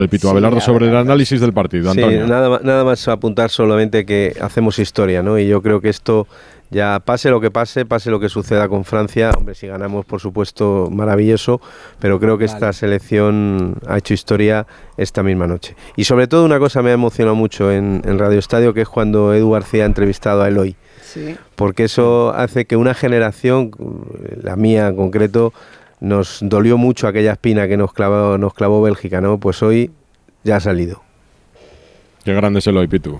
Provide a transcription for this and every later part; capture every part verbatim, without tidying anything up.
El Pitu Abelardo sí, sobre el análisis del partido, Antonio. Sí, nada, nada más apuntar solamente que hacemos historia, ¿no? Y yo creo que esto, ya pase lo que pase, pase lo que suceda con Francia, hombre, si ganamos, por supuesto, maravilloso, pero creo que vale. Esta selección ha hecho historia esta misma noche. Y sobre todo una cosa me ha emocionado mucho en, en Radio Estadio, que es cuando Edu García ha entrevistado a Eloy. Sí. Porque eso hace que una generación, la mía en concreto, nos dolió mucho aquella espina que nos clavó, nos clavó Bélgica, ¿no? Pues hoy ya ha salido. Qué grande es Eloy, Pitu.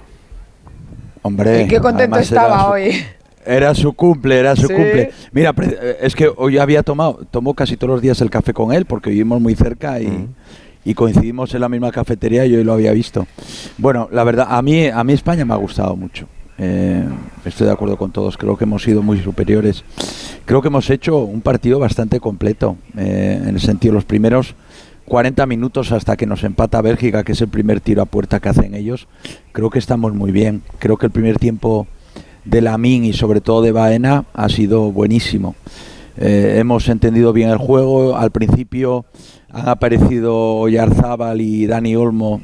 Hombre, y qué contento estaba su, hoy. Era su cumple, era su ¿Sí? cumple. Mira, es que hoy había tomado, tomó casi todos los días el café con él, porque vivimos muy cerca y, mm. y coincidimos en la misma cafetería y hoy lo había visto. Bueno, la verdad, a mí, a mí España me ha gustado mucho. Eh, estoy de acuerdo con todos, creo que hemos sido muy superiores. Creo que hemos hecho un partido bastante completo, eh, en el sentido, los primeros cuarenta minutos hasta que nos empata Bélgica, que es el primer tiro a puerta que hacen ellos, creo que estamos muy bien. Creo que el primer tiempo de Lamine y sobre todo de Baena ha sido buenísimo. Eh, hemos entendido bien el juego. Al principio han aparecido Oyarzábal y Dani Olmo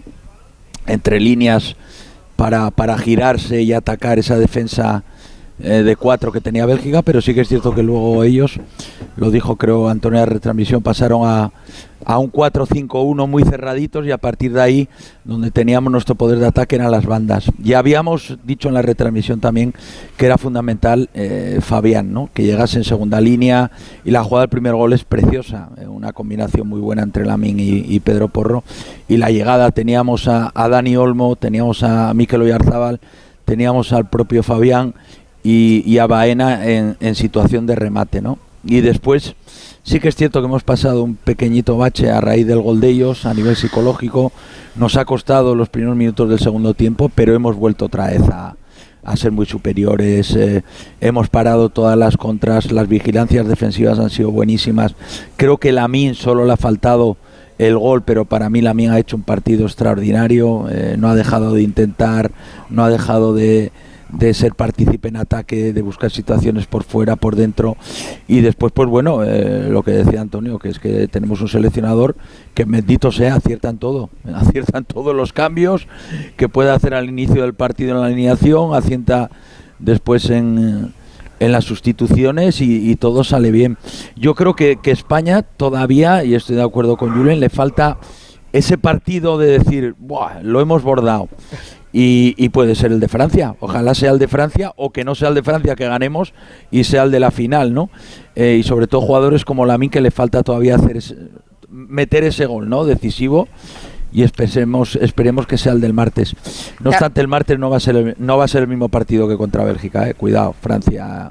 entre líneas para, para girarse y atacar esa defensa eh, de cuatro que tenía Bélgica, pero sí que es cierto que luego ellos, lo dijo creo Antonio en la retransmisión, pasaron a, a un cuatro cinco uno muy cerraditos, y a partir de ahí donde teníamos nuestro poder de ataque eran las bandas. Ya habíamos dicho en la retransmisión también que era fundamental eh, Fabián, ¿no? Que llegase en segunda línea, y la jugada del primer gol es preciosa, eh, una combinación muy buena entre Lamine y, y Pedro Porro, y la llegada teníamos a, a Dani Olmo, teníamos a Mikel Oyarzábal, teníamos al propio Fabián y, y a Baena en, en situación de remate, ¿no? Y después sí que es cierto que hemos pasado un pequeñito bache a raíz del gol de ellos a nivel psicológico. Nos ha costado los primeros minutos del segundo tiempo, pero hemos vuelto otra vez a, a ser muy superiores. Eh, hemos parado todas las contras, las vigilancias defensivas han sido buenísimas. Creo que Lamine solo le ha faltado el gol, pero para mí Lamine ha hecho un partido extraordinario. Eh, no ha dejado de intentar, no ha dejado de... de ser partícipe en ataque, de buscar situaciones por fuera, por dentro. Y después, pues bueno, eh, lo que decía Antonio, que es que tenemos un seleccionador que, bendito sea, aciertan todo, aciertan todos los cambios que puede hacer al inicio del partido en la alineación, acierta después en, en las sustituciones, y, y todo sale bien. Yo creo que, que España todavía, y estoy de acuerdo con Julen, le falta ese partido de decir, ¡buah!, lo hemos bordado. Y, y puede ser el de Francia, ojalá sea el de Francia, o que no sea el de Francia, que ganemos y sea el de la final, ¿no? Eh, y sobre todo jugadores como Lamine, que le falta todavía hacer ese, meter ese gol, ¿no?, decisivo, y esperemos, esperemos que sea el del martes. No obstante, el martes no va a ser el, no va a ser el mismo partido que contra Bélgica, eh. Cuidado, Francia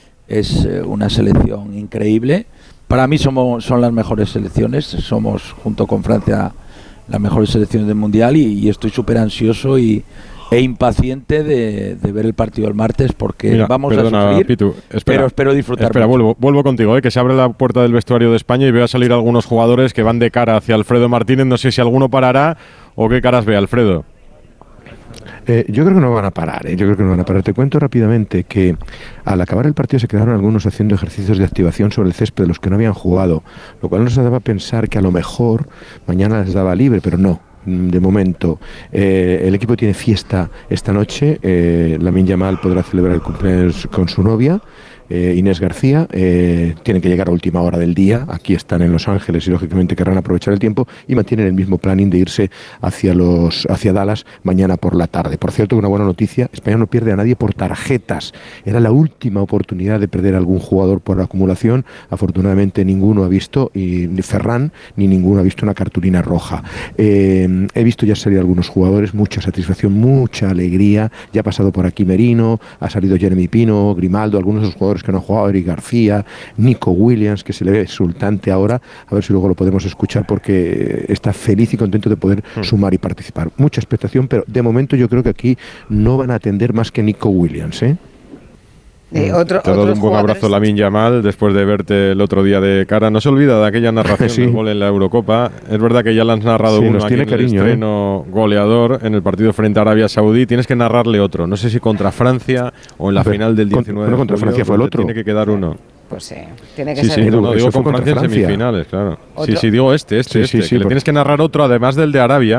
es eh, una selección increíble. Para mí somos, son las mejores selecciones, somos junto con Francia las mejores selecciones del Mundial, y, y estoy súper ansioso y, e impaciente de, de ver el partido el martes, porque Mira, vamos perdona, a sufrir, Pitu, espera, pero espero disfrutar. Espera, vuelvo, vuelvo contigo, ¿eh? Que se abre la puerta del vestuario de España y veo a salir algunos jugadores que van de cara hacia Alfredo Martínez. No sé si alguno parará o qué caras ve, Alfredo. Eh, yo creo que no van a parar, ¿eh? yo creo que no van a parar. Te cuento rápidamente que al acabar el partido se quedaron algunos haciendo ejercicios de activación sobre el césped de los que no habían jugado, lo cual nos daba a pensar que a lo mejor mañana les daba libre, pero no. De momento, eh, el equipo tiene fiesta esta noche. eh, Lamine Yamal podrá celebrar el cumpleaños con su novia, eh, Inés García. Eh, tienen que llegar a última hora del día, aquí están en Los Ángeles y lógicamente querrán aprovechar el tiempo, y mantienen el mismo planning de irse hacia los hacia Dallas mañana por la tarde. Por cierto, una buena noticia: España no pierde a nadie por tarjetas. Era la última oportunidad de perder a algún jugador por acumulación. Afortunadamente ninguno ha visto, y ni Ferran ni ninguno ha visto una cartulina roja. eh, he visto ya salir algunos jugadores, mucha satisfacción, mucha alegría. Ya ha pasado por aquí Merino, ha salido Jeremy Pino, Grimaldo, algunos de los jugadores que no han jugado, Eric García, Nico Williams, que se le ve exultante ahora, a ver si luego lo podemos escuchar, porque está feliz y contento de poder mm. sumar y participar. Mucha expectación, pero de momento yo creo que aquí no van a atender más que Nico Williams, ¿eh? Eh, otro, Te doy un buen abrazo, Lamine Yamal, después de verte el otro día de cara. No se olvida de aquella narración sí. del gol en la Eurocopa. Es verdad que ya le has narrado sí, uno aquí en cariño, el estreno eh. goleador en el partido frente a Arabia Saudí. Tienes que narrarle otro. No sé si contra Francia o en la ver, final del diecinueve. Con, no, contra Francia fue el otro. Tiene que quedar uno. Pues sí, tiene que sí, ser. Sí, no, no, digo con Francia en semifinales, claro. ¿Otro? Sí, sí, digo este, este, sí, este. Sí, sí, que le tienes que narrar otro, además del de Arabia.